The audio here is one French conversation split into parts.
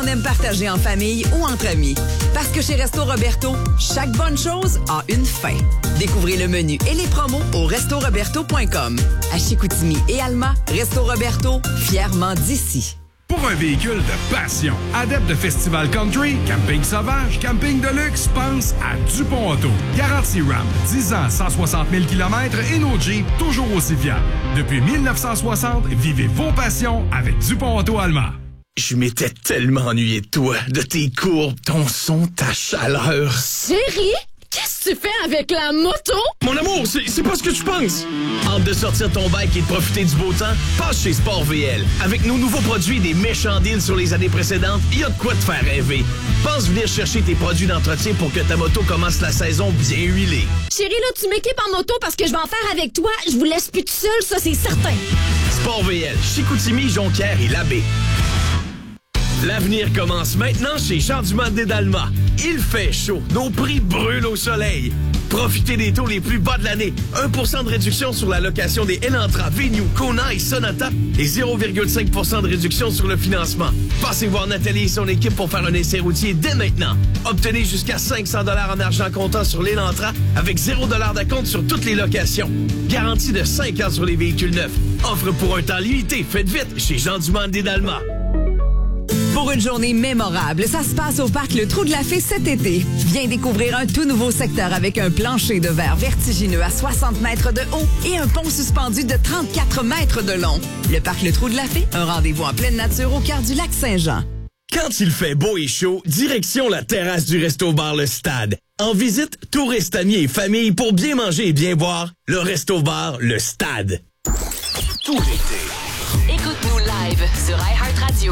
aime partager en famille ou entre amis. Parce que chez Resto Roberto, chaque bonne chose a une fin. Découvrez le menu et les promos au restoroberto.com. À Chicoutimi et Alma, Resto Roberto, fièrement d'ici. Pour un véhicule de passion, adepte de festival country, camping sauvage, camping de luxe, pense à Dupont Auto. Garantie RAM, 10 ans, 160 000 km et nos Jeeps toujours aussi fiables. Depuis 1960, vivez vos passions avec Dupont Auto Alma. Je m'étais tellement ennuyé de toi, de tes courbes, ton son, ta chaleur. Chérie, qu'est-ce que tu fais avec la moto? Mon amour, c'est pas ce que tu penses. Hâte de sortir ton bike et de profiter du beau temps? Passe chez Sport VL. Avec nos nouveaux produits et des méchants deals sur les années précédentes, il y a de quoi te faire rêver. Pense venir chercher tes produits d'entretien pour que ta moto commence la saison bien huilée. Chérie, là, tu m'équipes en moto parce que je vais en faire avec toi. Je vous laisse plus tout seul, ça, c'est certain. Sport VL, Chicoutimi, Jonquière et Labbé. L'avenir commence maintenant chez Jean Dumont d'Alma. Il fait chaud, nos prix brûlent au soleil. Profitez des taux les plus bas de l'année. 1% de réduction sur la location des Elantra, Venue, Kona et Sonata et 0,5% de réduction sur le financement. Passez voir Nathalie et son équipe pour faire un essai routier dès maintenant. Obtenez jusqu'à 500 $ en argent comptant sur l'Elantra avec 0 $ d'acompte sur toutes les locations. Garantie de 5 ans sur les véhicules neufs. Offre pour un temps limité. Faites vite chez Jean Dumont d'Alma. Pour une journée mémorable, ça se passe au parc Le Trou de la Fée cet été. Viens découvrir un tout nouveau secteur avec un plancher de verre vertigineux à 60 mètres de haut et un pont suspendu de 34 mètres de long. Le parc Le Trou de la Fée, un rendez-vous en pleine nature au cœur du lac Saint-Jean. Quand il fait beau et chaud, direction la terrasse du Resto-Bar Le Stade. En visite, touristes, amis et familles pour bien manger et bien boire, le Resto-Bar Le Stade. Tout l'été. Écoute-nous live sur iHeartRadio.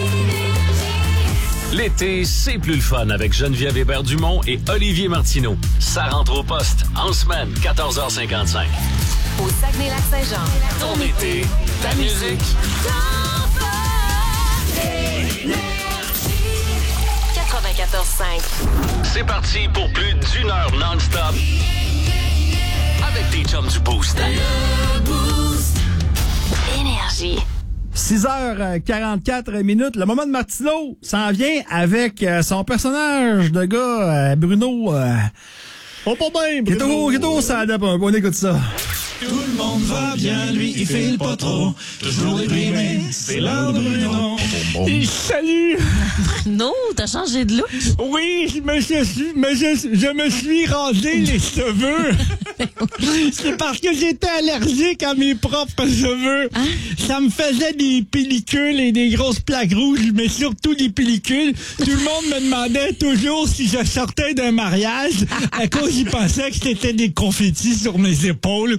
L'été, c'est plus le fun avec Geneviève Hébert-Dumont et Olivier Martineau. Ça rentre au poste en semaine, 14h55. Au Saguenay-Lac-Saint-Jean. Ton été, ta musique. 94.5. C'est parti pour plus d'une heure non-stop avec tes chums du Boost. Énergie. 6h44 minutes. Le moment de Martineau s'en vient avec son personnage de gars, Bruno. Oh, pas bien, Bruno. Qui est toujours ça adapte un peu. On écoute ça. Tout le monde va bien, lui, il file pas trop. Toujours déprimé, c'est l'heure de Bruno. Salut! Bruno, t'as changé de look? Oui, je me suis rasé les cheveux. C'est parce que j'étais allergique à mes propres cheveux. Hein? Ça me faisait des pellicules et des grosses plaques rouges, mais surtout des pellicules. Tout le monde me demandait toujours si je sortais d'un mariage à cause ils pensaient que c'était des confettis sur mes épaules.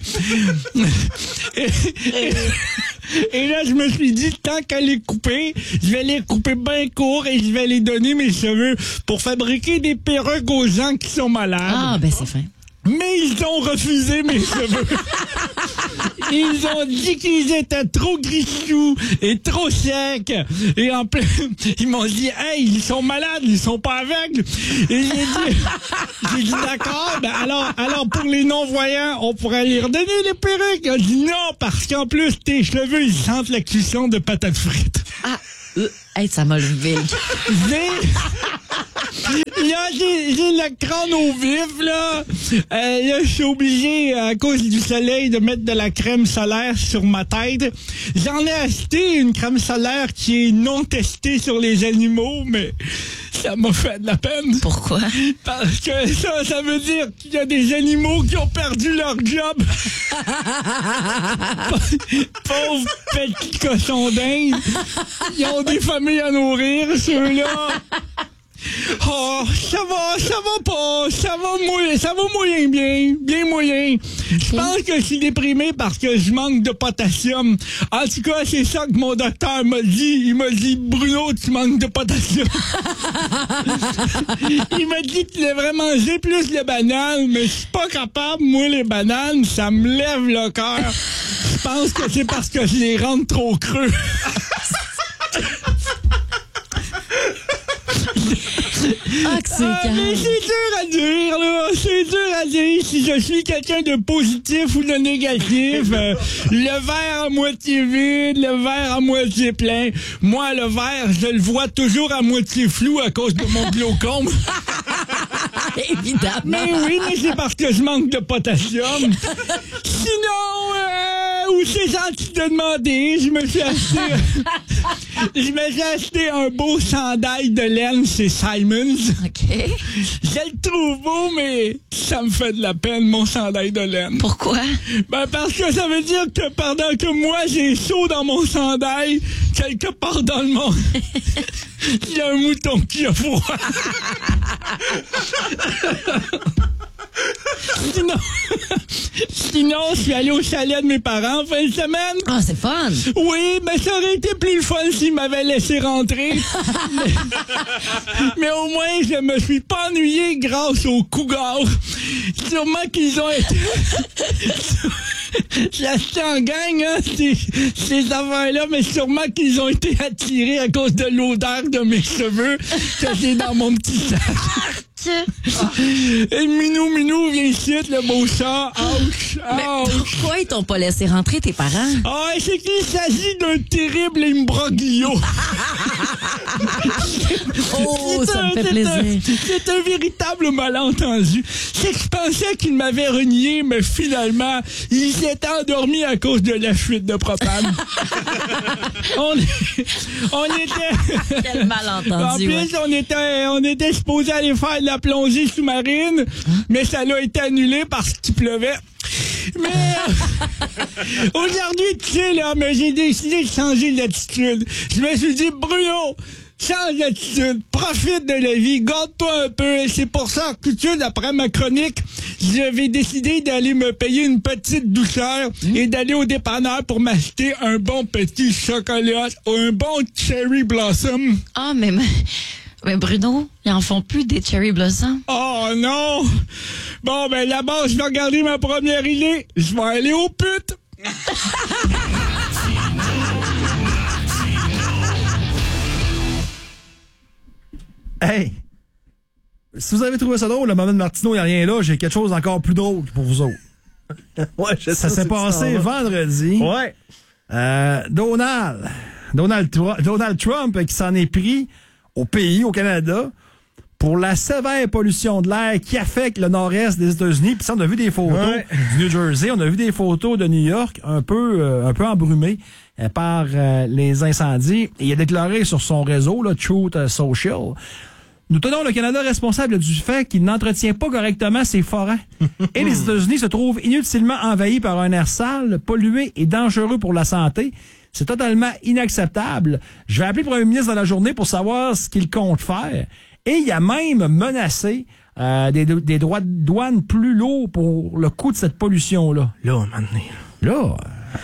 Et là, je me suis dit, tant qu'à les couper, je vais les couper bien court et je vais les donner mes cheveux pour fabriquer des perruques aux gens qui sont malades. Ah, ben c'est fin. Mais ils ont refusé mes cheveux. Ils ont dit qu'ils étaient trop grichous et trop secs. Et en plus, ils m'ont dit, hey, ils sont malades, ils sont pas aveugles. Et j'ai dit, d'accord, ben alors pour les non-voyants, on pourrait les redonner les perruques. Ils ont dit non, parce qu'en plus, tes cheveux, ils sentent la cuisson de patates frites. Ah, hey, ça m'a levé. Là, j'ai le crâne au vif, là. Là, je suis obligé, à cause du soleil, de mettre de la crème solaire sur ma tête. J'en ai acheté une crème solaire qui est non testée sur les animaux, mais ça m'a fait de la peine. Pourquoi? Parce que ça veut dire qu'il y a des animaux qui ont perdu leur job. Pauvres petits cochons d'Inde. Ils ont des familles à nourrir, ceux-là. Oh, ça va moyen, bien moyen. Je pense que je suis déprimé parce que je manque de potassium. En tout cas, c'est ça que mon docteur m'a dit. Il m'a dit, Bruno, tu manques de potassium. Il m'a dit qu'il devrait manger plus de bananes, mais je suis pas capable. Moi, les bananes, ça me lève le cœur. Je pense que c'est parce que je les rends trop creux. Ah, que c'est calme. Mais c'est dur à dire, là. C'est dur à dire si je suis quelqu'un de positif ou de négatif. Le verre à moitié vide, le verre à moitié plein. Moi, le verre, je le vois toujours à moitié flou à cause de mon glaucome. Évidemment. Mais oui, mais c'est parce que je manque de potassium. Sinon, où c'est gentil de demander, je me suis acheté un beau chandail de laine chez Simons. OK. Je le trouve beau, mais ça me fait de la peine, mon chandail de laine. Pourquoi? Ben, parce que ça veut dire que pendant que moi, j'ai chaud dans mon chandail, quelque part dans le monde, il y a un mouton qui a froid. Sinon, je suis allé au chalet de mes parents en fin de semaine. Ah, c'est fun. Oui, mais ça aurait été plus le fun s'ils m'avaient laissé rentrer. mais au moins, je me suis pas ennuyé grâce aux cougars. Sûrement qu'ils ont été... J'ai acheté en gang, hein, ces affaires-là, mais sûrement qu'ils ont été attirés à cause de l'odeur de mes cheveux que j'ai dans mon petit sac. Et Minou, viens ici, le beau chat. Ouch, ouch. Pourquoi ils t'ont pas laissé rentrer, tes parents? Ah, c'est qu'il s'agit d'un terrible imbroglio. Oh, ça me fait plaisir. C'est un véritable malentendu. C'est que je pensais qu'il m'avait renié, mais finalement, il s'était endormi à cause de la fuite de propane. on était... Quel malentendu. En plus, on était supposé aller faire de la plongée sous-marine, mais ça l'a été annulé parce qu'il pleuvait. Mais aujourd'hui, tu sais, là, mais j'ai décidé de changer d'attitude. Je me suis dit, Bruno, change d'attitude, profite de la vie, garde-toi un peu. Et c'est pour ça que tout de suite, après ma chronique, j'avais décidé d'aller me payer une petite douceur et d'aller au dépanneur pour m'acheter un bon petit chocolat ou un bon cherry blossom. Ah, mais Bruno, ils en font plus des cherry blossom. Oh non! Bon, ben là-bas, je vais regarder ma première idée. Je vais aller aux putes. Hey! Si vous avez trouvé ça drôle, le moment de Martineau, il n'y a rien là, j'ai quelque chose d'encore plus drôle pour vous autres. Ouais, ça s'est passé vendredi. Ouais. Donald Trump qui s'en est pris au pays, au Canada, pour la sévère pollution de l'air qui affecte le nord-est des États-Unis. Puis ça, on a vu des photos du New Jersey, on a vu des photos de New York un peu embrumées par les incendies. Et il a déclaré sur son réseau, là, Truth Social, nous tenons le Canada responsable du fait qu'il n'entretient pas correctement ses forêts. Et les États-Unis se trouvent inutilement envahis par un air sale, pollué et dangereux pour la santé. C'est totalement inacceptable. Je vais appeler le premier ministre dans la journée pour savoir ce qu'il compte faire. Et il a même menacé des droits de douane plus lourds pour le coût de cette pollution-là. Là, maintenant.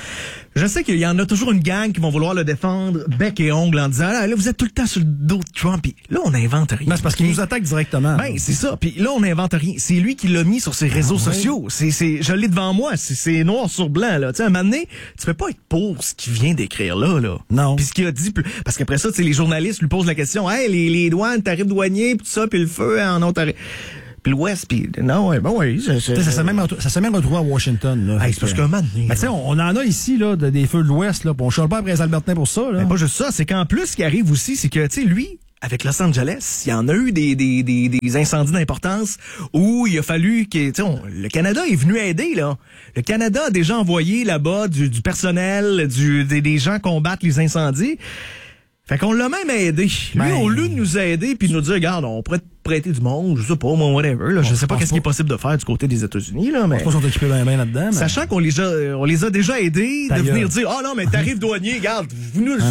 Je sais qu'il y en a toujours une gang qui vont vouloir le défendre bec et ongle en disant là, vous êtes tout le temps sur le dos de Trump. Puis là, on n'invente rien. Ben, c'est parce qu'il nous attaque directement. Ben, c'est ça. Puis là, on n'invente rien. C'est lui qui l'a mis sur ses réseaux sociaux. Je l'ai devant moi. C'est noir sur blanc, là. Tu sais, à un moment donné, tu peux pas être pour ce qu'il vient d'écrire là. Non. Puis ce qu'il a dit, parce qu'après ça, tu sais, les journalistes lui posent la question, hey, les douanes, tarifs douaniers, puis tout ça, puis le feu en Ontario. Puis l'Ouest, puis non, ouais, bon, oui. Ça s'est même retrouvé à Washington. Là, c'est parce qu'un moment donné. Ben, tu sais, on en a ici, là, des feux de l'Ouest, là. On chale pas après les Albertins pour ça, là. Mais pas juste ça, c'est qu'en plus, ce qui arrive aussi, c'est que, tu sais, lui, avec Los Angeles, il y en a eu des incendies d'importance où il a fallu que, tu sais, le Canada est venu aider, là. Le Canada a déjà envoyé là-bas du personnel, des gens combattre les incendies. Fait qu'on l'a même aidé. Lui, au lieu de nous aider puis de nous dire, regarde, on pourrait te prêter du monde, je sais pas, moi, whatever, là. Je sais pas qu'est-ce qui est possible de faire du côté des États-Unis, là, mais. Je pense qu'on s'occupait bien là-dedans, mais... Sachant qu'on les a déjà aidés de venir dire, non, mais tarif douanier, regarde, vous nous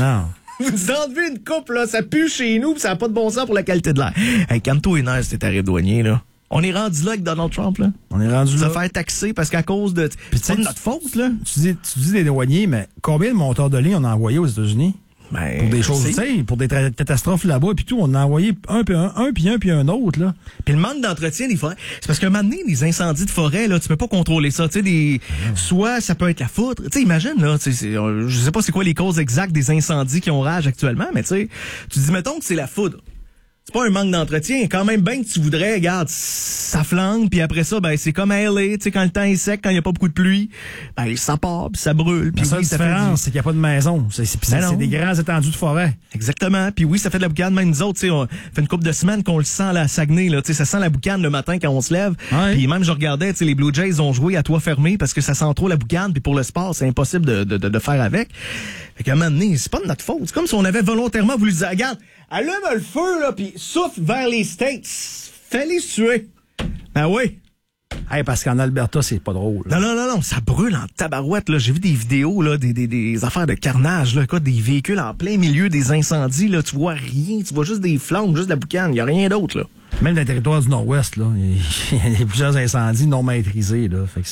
enlevez une coupe, là, ça pue chez nous pis ça n'a pas de bon sens pour la qualité de l'air. Hey, calme-toi, Inès, ces tarifs douaniers, là. On est rendu là avec Donald Trump, là. On est rendu là. Se faire taxer parce qu'à cause de. C'est pas notre faute, là. Tu dis des douaniers, mais combien de monteurs de ligne on a envoyé aux États-Unis? Ben, pour des choses, tu sais, pour des catastrophes là-bas, puis tout, on a envoyé un puis un autre, là. Puis le manque d'entretien des forêts, c'est parce qu'à un moment donné, les incendies de forêt, là, tu peux pas contrôler ça, tu sais, soit ça peut être la foudre, tu sais, imagine, là, je sais pas c'est quoi les causes exactes des incendies qui ont rage actuellement, mais tu sais, tu dis, mettons que c'est la foudre. c'est pas un manque d'entretien. Quand même, bien que tu voudrais, regarde, ça flanque, puis après ça, ben c'est comme à LA, tu sais, quand le temps est sec, quand il n'y a pas beaucoup de pluie, ben ça part, puis ça brûle. Puis la seule différence, c'est qu'il n'y a pas de maison. C'est des grands étendues de forêt. Exactement. Puis oui, ça fait de la boucane. Même nous autres, tu sais, on fait une couple de semaines qu'on le sent à la Saguenay, là. Tu sais, ça sent la boucane le matin quand on se lève. Ouais. Puis même, je regardais, tu sais, les Blue Jays ont joué à toit fermé parce que ça sent trop la boucane, puis pour le sport, c'est impossible de faire avec. Fait qu'à un moment donné, c'est pas de notre faute. C'est comme si on avait volontairement voulu dire, regarde, allume le feu, là, puis souffle vers les States. Fais-les tuer. Ben oui. Hey, parce qu'en Alberta, c'est pas drôle. Là. Non, ça brûle en tabarouette, là. J'ai vu des vidéos, là, des affaires de carnage, là, quoi, des véhicules en plein milieu des incendies, là. Tu vois rien, tu vois juste des flammes, juste de la boucane. Y a rien d'autre, là. Même dans le territoire du Nord-Ouest, là, il y a plusieurs incendies non maîtrisés, là. Fait que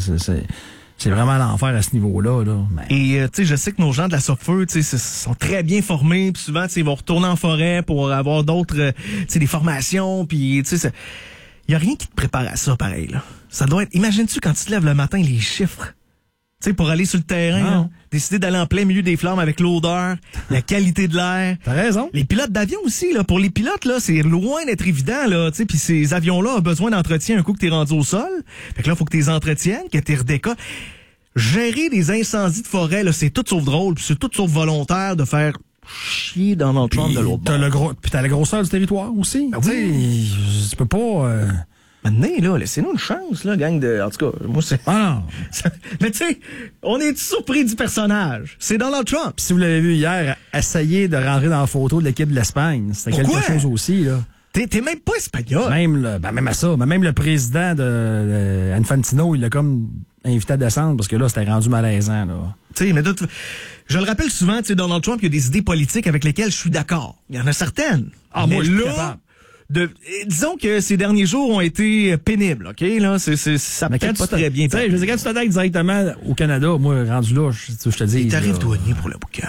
c'est vraiment l'enfer à ce niveau-là, là. Mais... Et tu sais, je sais que nos gens de la Sopfeu, tu sais, sont très bien formés, puis souvent, tu sais, ils vont retourner en forêt pour avoir d'autres, tu sais, des formations, puis tu sais, y a rien qui te prépare à ça, pareil, là. Ça doit être. Imagine-tu quand tu te lèves le matin, les chiffres. Tu sais, pour aller sur le terrain, là, décider d'aller en plein milieu des flammes avec l'odeur, la qualité de l'air. T'as raison. Les pilotes d'avion aussi, là. Pour les pilotes, là, c'est loin d'être évident, là. Tu sais, puis ces avions-là ont besoin d'entretien un coup que t'es rendu au sol. Fait que là, faut que t'es entretiennes, que t'es redéca. Gérer des incendies de forêt, là, c'est tout sauf drôle, puis c'est tout sauf volontaire de faire chier dans notre chambre de l'autre bord. Puis t'as la grosseur du territoire aussi. Ben oui. Tu peux pas... Maintenant, là, laissez-nous une chance, là, gang de... En tout cas, moi, c'est... Ah non. Mais tu sais, on est surpris du personnage. C'est Donald Trump. Puis si vous l'avez vu hier, essayer de rentrer dans la photo de l'équipe de l'Espagne. C'était quelque chose aussi, là. T'es même pas espagnol. Même à ça. Même le président de Infantino, il l'a comme invité à descendre parce que là, c'était rendu malaisant, là. Tu sais, mais je le rappelle souvent, tu sais, Donald Trump, il y a des idées politiques avec lesquelles je suis d'accord. Il y en a certaines. Ah, mais moi, je suis là... capable. Disons que ces derniers jours ont été pénibles, OK? Là, ça peut pas très bien. Je veux dire, quand tu t'attaques directement au Canada, moi, rendu là, je te dis... Il t'arrive douanier pour la boucane.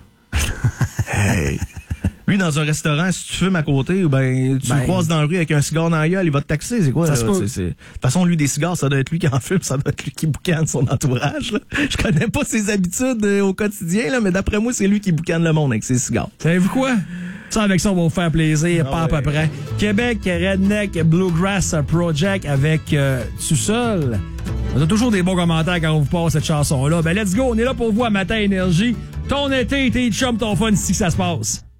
Hey! Lui, dans un restaurant, si tu fumes à côté, ben, tu le croises dans la rue avec un cigare dans la gueule, il va te taxer, c'est quoi? Ça là? De toute façon, lui, des cigares, ça doit être lui qui en fume, ça doit être lui qui boucane son entourage, là. Je connais pas ses habitudes au quotidien, là, mais d'après moi, c'est lui qui boucane le monde avec ses cigares. Savez-vous quoi? Ça, avec ça, on va vous faire plaisir, pas à peu près. Québec, Redneck Bluegrass Project avec Tout seul. On a toujours des bons commentaires quand on vous passe cette chanson-là. Ben, let's go, on est là pour vous à Matin Énergie. Ton été, tes chums, ton fun, ici que ça se passe.